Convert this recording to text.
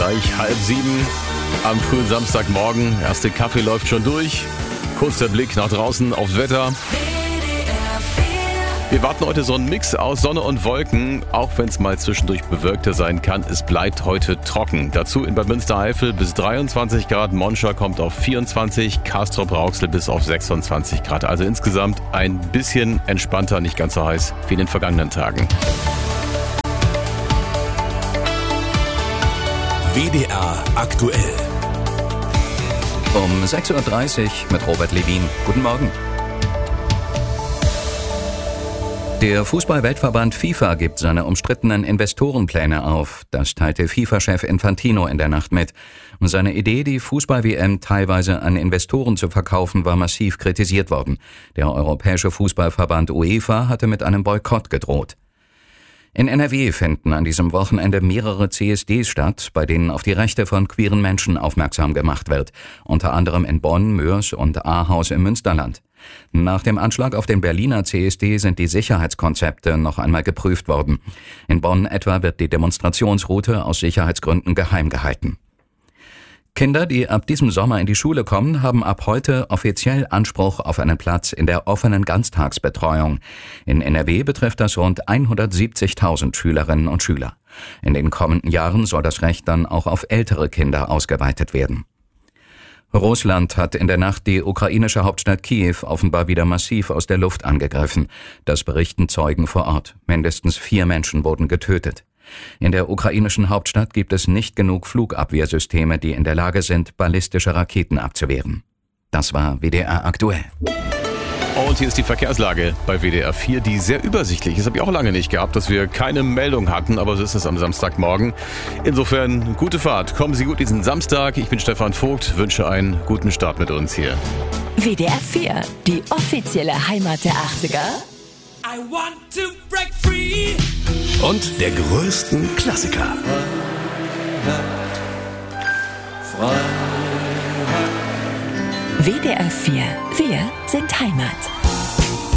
Gleich 6:30 am frühen Samstagmorgen. Erste Kaffee läuft schon durch. Kurz der Blick nach draußen aufs Wetter. Wir warten heute so einen Mix aus Sonne und Wolken, auch wenn es mal zwischendurch bewölkter sein kann. Es bleibt heute trocken. Dazu in Bad Münstereifel bis 23 Grad, Monschau kommt auf 24, Castrop-Rauxel bis auf 26 Grad. Also insgesamt ein bisschen entspannter, nicht ganz so heiß wie in den vergangenen Tagen. WDR aktuell. Um 6:30 Uhr mit Robert Levin. Guten Morgen. Der Fußball-Weltverband FIFA gibt seine umstrittenen Investorenpläne auf. Das teilte FIFA-Chef Infantino in der Nacht mit. Seine Idee, die Fußball-WM teilweise an Investoren zu verkaufen, war massiv kritisiert worden. Der Europäische Fußballverband UEFA hatte mit einem Boykott gedroht. In NRW finden an diesem Wochenende mehrere CSDs statt, bei denen auf die Rechte von queeren Menschen aufmerksam gemacht wird. Unter anderem in Bonn, Moers und Ahaus im Münsterland. Nach dem Anschlag auf den Berliner CSD sind die Sicherheitskonzepte noch einmal geprüft worden. In Bonn etwa wird die Demonstrationsroute aus Sicherheitsgründen geheim gehalten. Kinder, die ab diesem Sommer in die Schule kommen, haben ab heute offiziell Anspruch auf einen Platz in der offenen Ganztagsbetreuung. In NRW betrifft das rund 170.000 Schülerinnen und Schüler. In den kommenden Jahren soll das Recht dann auch auf ältere Kinder ausgeweitet werden. Russland hat in der Nacht die ukrainische Hauptstadt Kiew offenbar wieder massiv aus der Luft angegriffen. Das berichten Zeugen vor Ort. Mindestens 4 Menschen wurden getötet. In der ukrainischen Hauptstadt gibt es nicht genug Flugabwehrsysteme, die in der Lage sind, ballistische Raketen abzuwehren. Das war WDR aktuell. Und hier ist die Verkehrslage bei WDR 4, die sehr übersichtlich ist. Habe ich auch lange nicht gehabt, dass wir keine Meldung hatten, aber so ist es am Samstagmorgen. Insofern gute Fahrt. Kommen Sie gut diesen Samstag. Ich bin Stefan Vogt, wünsche einen guten Start mit uns hier. WDR 4, die offizielle Heimat der 80er. I want to break free. Und der größten Klassiker. WDR 4, wir sind Heimat.